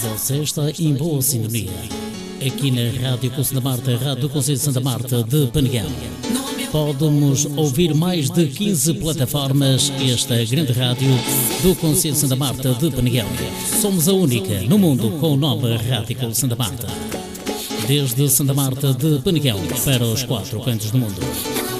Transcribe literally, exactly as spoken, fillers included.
Você está em boa sintonia. Aqui na Rádio Conselho Santa Marta, Rádio do Conselho de Santa Marta de Penegal. Pode-nos ouvir mais de quinze plataformas. Esta grande rádio do Conselho de Santa Marta de Penegal. Somos a única no mundo com o nome Rádio Conselho Santa Marta. Desde Santa Marta de Penegal para os quatro cantos do mundo.